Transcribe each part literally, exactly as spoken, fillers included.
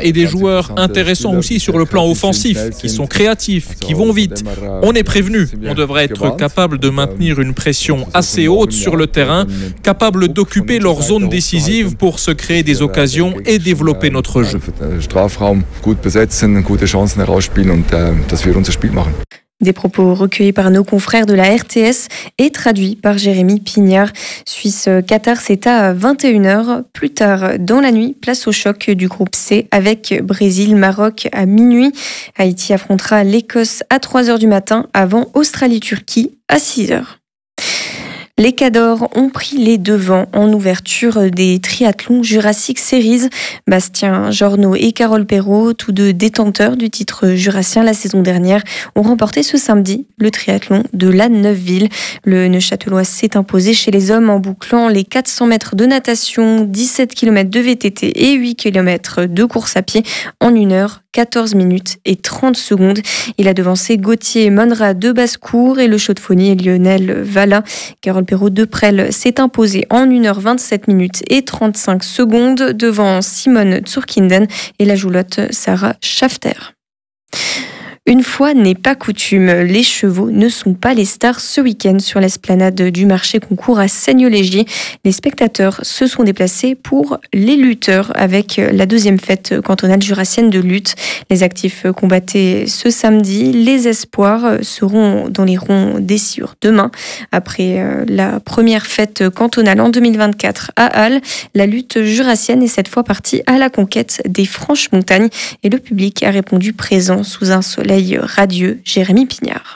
et des joueurs intéressants aussi sur le plan offensif, qui sont créatifs, qui vont vite. On est prévenu, on devrait être capable de maintenir une pression assez haute sur le terrain, capable d'occuper leur zone décisive pour se créer des occasions et développer notre jeu. Des propos recueillis par nos confrères de la R T S et traduits par Jérémy Pignard. Suisse-Qatar, c'est à vingt et une heures. Plus tard, dans la nuit, place au choc du groupe C avec Brésil-Maroc à minuit. Haïti affrontera l'Écosse à trois heures du matin avant Australie-Turquie à six heures. Les Cadors ont pris les devants en ouverture des triathlons Jurassic Series. Bastien Jornaud et Carole Perrault, tous deux détenteurs du titre jurassien la saison dernière, ont remporté ce samedi le triathlon de la Neuveville. Le Neuchâtelois s'est imposé chez les hommes en bouclant les quatre cents mètres de natation, dix-sept kilomètres de V T T et huit kilomètres de course à pied en une heure, quatorze minutes et trente secondes. Il a devancé Gauthier Monra de Basse-Cour et le chaudefonnier Lionel Valla. Carole Perrault de Presles s'est imposé en une heure vingt-sept minutes et trente-cinq secondes devant Simone Tsurkinden et la joulotte Sarah Schafter. Une fois n'est pas coutume, les chevaux ne sont pas les stars ce week-end sur l'esplanade du marché concours à Seigneux-Légier. Les spectateurs se sont déplacés pour les lutteurs avec la deuxième fête cantonale jurassienne de lutte. Les actifs combattaient ce samedi. Les espoirs seront dans les ronds d'Essiure demain. Après la première fête cantonale en deux mille vingt-quatre à Halle, la lutte jurassienne est cette fois partie à la conquête des Franches-Montagnes et le public a répondu présent sous un soleil radieux. Jérémy Pignard.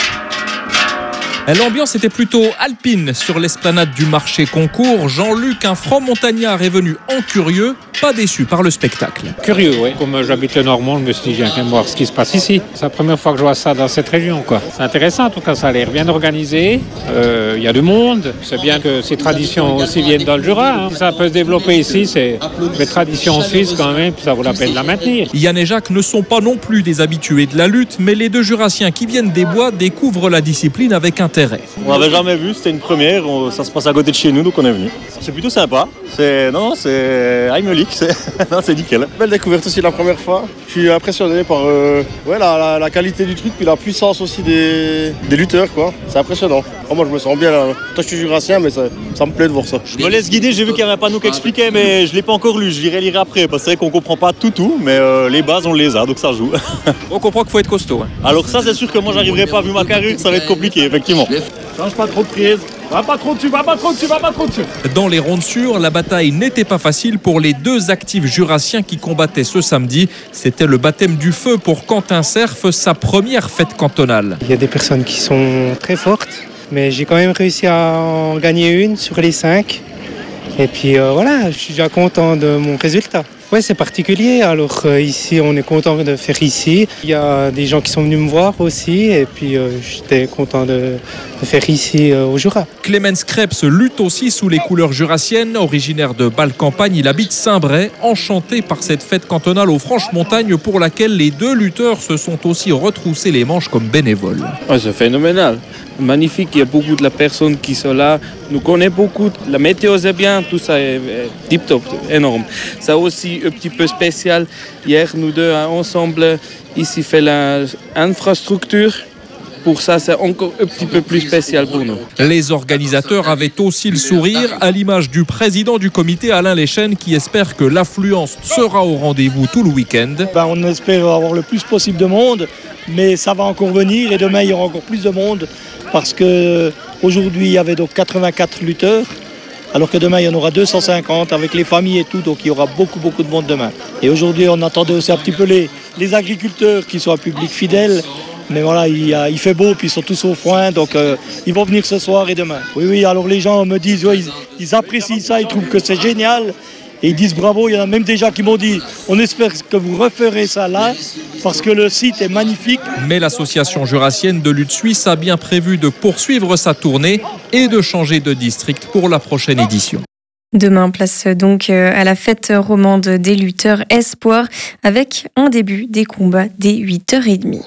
L'ambiance était plutôt alpine sur l'esplanade du marché concours. Jean-Luc, un franc montagnard, est venu en curieux, pas déçu par le spectacle. Curieux, oui. Comme j'habite le Normand, je me suis dit, je viens quand même voir ce qui se passe ici. C'est la première fois que je vois ça dans cette région, quoi. C'est intéressant, en tout cas, ça a l'air bien organisé. Il euh, y a du monde. C'est bien que ces traditions aussi viennent dans le Jura. Hein. Si ça peut se développer ici, c'est des traditions suisses quand même, puis ça vaut la peine de la maintenir. Yann et Jacques ne sont pas non plus des habitués de la lutte, mais les deux Jurassiens qui viennent des bois découvrent la discipline avec intérêt. On n'avait jamais vu, c'était une première, on, ça se passe à côté de chez nous, donc on est venu. C'est plutôt sympa, c'est, non, c'est Heimlich, c'est, non, c'est nickel. Belle découverte aussi la première fois, je suis impressionné par euh, ouais, la, la, la qualité du truc, puis la puissance aussi des, des lutteurs, quoi. C'est impressionnant. Oh, moi je me sens bien là, toi je suis jurassien, mais ça, ça me plaît de voir ça. Je me laisse guider, j'ai vu qu'il n'y avait pas nous qui expliquait, mais je ne l'ai pas encore lu, je l'irai lire après, parce que c'est vrai qu'on ne comprend pas tout tout, mais euh, les bases on les a, donc ça joue. On comprend qu'il faut être costaud. Hein. Alors ça c'est sûr que moi j'arriverai pas, vu ma carrure, ça va être compliqué, effectivement. Change pas trop de prise. Va pas trop dessus, va pas trop dessus, va pas trop dessus. Dans les rondes sûres, la bataille n'était pas facile pour les deux actifs jurassiens qui combattaient ce samedi. C'était le baptême du feu pour Quentin Cerf, sa première fête cantonale. Il y a des personnes qui sont très fortes, mais j'ai quand même réussi à en gagner une sur les cinq. Et puis euh, voilà, je suis déjà content de mon résultat. Ouais, c'est particulier. Alors euh, ici, on est content de faire ici. Il y a des gens qui sont venus me voir aussi, et puis euh, j'étais content de, de faire ici euh, au Jura. Clemens Krebs lutte aussi sous les couleurs jurassiennes. Originaire de Bâle-Campagne, il habite Saint-Bray, enchanté par cette fête cantonale aux Franches-Montagnes pour laquelle les deux lutteurs se sont aussi retroussés les manches comme bénévoles. Ouais, c'est phénoménal. Magnifique, il y a beaucoup de la personne qui sont là, nous connaît beaucoup, la météo c'est bien, tout ça est tip top, énorme. Ça aussi un petit peu spécial, hier nous deux ensemble ici fait l'infrastructure, pour ça c'est encore un petit peu plus spécial pour nous. Les organisateurs avaient aussi le sourire, à l'image du président du comité Alain Léchenne qui espère que l'affluence sera au rendez-vous tout le week-end. Ben, on espère avoir le plus possible de monde, mais ça va encore venir et demain il y aura encore plus de monde. Parce qu'aujourd'hui, il y avait donc quatre-vingt-quatre lutteurs, alors que demain, il y en aura deux cent cinquante avec les familles et tout, donc il y aura beaucoup, beaucoup de monde demain. Et aujourd'hui, on attendait aussi un petit peu les, les agriculteurs qui sont un public fidèle. Mais voilà, il, il fait beau, puis ils sont tous au foin, donc euh, ils vont venir ce soir et demain. Oui, oui, alors les gens me disent, ouais, ils, ils apprécient ça, ils trouvent que c'est génial. Et ils disent bravo, il y en a même des gens qui m'ont dit on espère que vous referez ça là parce que le site est magnifique. Mais l'association jurassienne de lutte suisse a bien prévu de poursuivre sa tournée et de changer de district pour la prochaine édition. Demain, place donc à la fête romande des lutteurs espoirs avec un début des combats dès huit heures trente.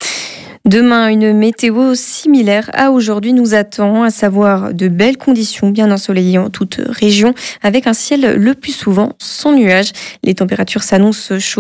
Demain, une météo similaire à aujourd'hui nous attend, à savoir de belles conditions bien ensoleillées en toute région, avec un ciel le plus souvent sans nuages. Les températures s'annoncent chaudes